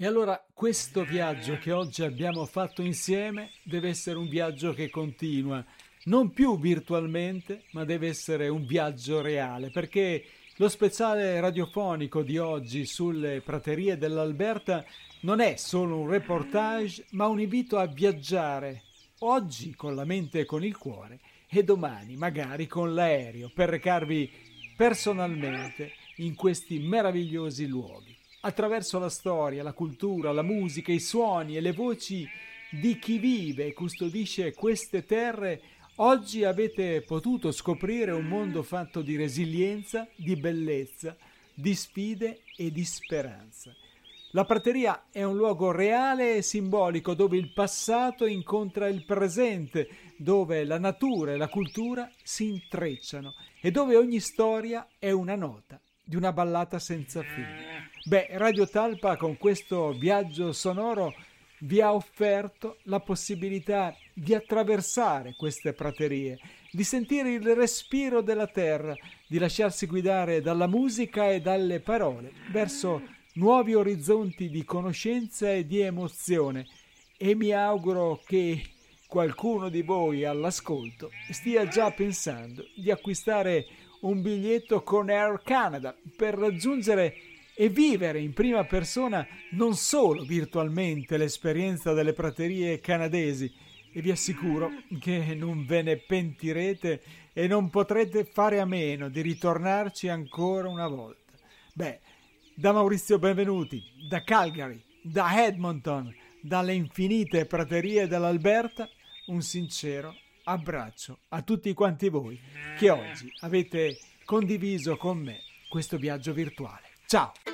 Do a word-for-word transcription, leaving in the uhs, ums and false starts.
E allora questo viaggio che oggi abbiamo fatto insieme deve essere un viaggio che continua, non più virtualmente, ma deve essere un viaggio reale, perché lo speciale radiofonico di oggi sulle praterie dell'Alberta non è solo un reportage, ma un invito a viaggiare, oggi con la mente e con il cuore, e domani magari con l'aereo, per recarvi personalmente in questi meravigliosi luoghi, attraverso la storia, la cultura, la musica, i suoni e le voci di chi vive e custodisce queste terre. Oggi avete potuto scoprire un mondo fatto di resilienza, di bellezza, di sfide e di speranza. La prateria è un luogo reale e simbolico dove il passato incontra il presente, dove la natura e la cultura si intrecciano e dove ogni storia è una nota di una ballata senza fine. Beh, Radio Talpa con questo viaggio sonoro vi ha offerto la possibilità di attraversare queste praterie, di sentire il respiro della terra, di lasciarsi guidare dalla musica e dalle parole verso nuovi orizzonti di conoscenza e di emozione. E mi auguro che qualcuno di voi all'ascolto stia già pensando di acquistare un biglietto con Air Canada per raggiungere e vivere in prima persona non solo virtualmente l'esperienza delle praterie canadesi, e vi assicuro che non ve ne pentirete e non potrete fare a meno di ritornarci ancora una volta. Beh, da Maurizio Benvenuti, da Calgary, da Edmonton, dalle infinite praterie dell'Alberta, un sincero abbraccio a tutti quanti voi che oggi avete condiviso con me questo viaggio virtuale. Ciao!